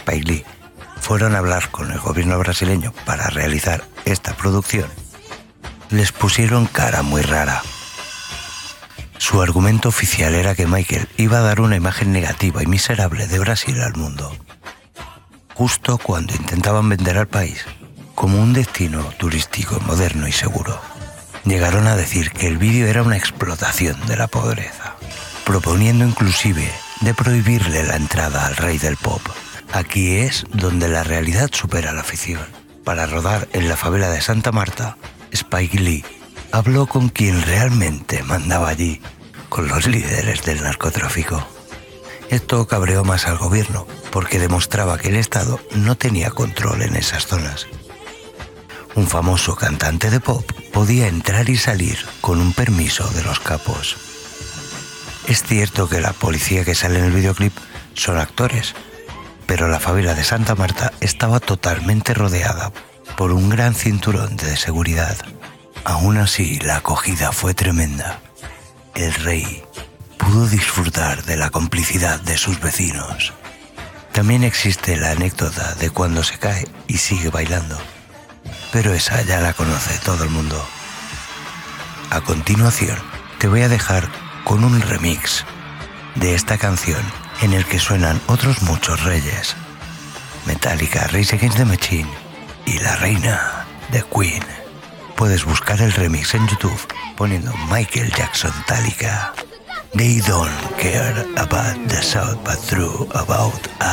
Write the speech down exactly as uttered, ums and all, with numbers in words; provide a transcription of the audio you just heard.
Spike Lee fueron a hablar con el gobierno brasileño para realizar esta producción, les pusieron cara muy rara. Su argumento oficial era que Michael iba a dar una imagen negativa y miserable de Brasil al mundo, justo cuando intentaban vender al país como un destino turístico moderno y seguro. Llegaron a decir que el vídeo era una explotación de la pobreza, proponiendo inclusive de prohibirle la entrada al rey del pop. Aquí es donde la realidad supera la ficción. Para rodar en la favela de Santa Marta, Spike Lee habló con quien realmente mandaba allí, con los líderes del narcotráfico. Esto cabreó más al gobierno, porque demostraba que el Estado no tenía control en esas zonas. Un famoso cantante de pop podía entrar y salir con un permiso de los capos. Es cierto que la policía que sale en el videoclip son actores, pero la favela de Santa Marta estaba totalmente rodeada por un gran cinturón de seguridad. Aún así, la acogida fue tremenda. El rey pudo disfrutar de la complicidad de sus vecinos. También existe la anécdota de cuando se cae y sigue bailando, pero esa ya la conoce todo el mundo. A continuación, te voy a dejar con un remix de esta canción en el que suenan otros muchos reyes: Metallica, Rage Against the Machine y la reina de Queen. Puedes buscar el remix en YouTube poniendo Michael Jackson Metallica. They don't care about the South but true about us.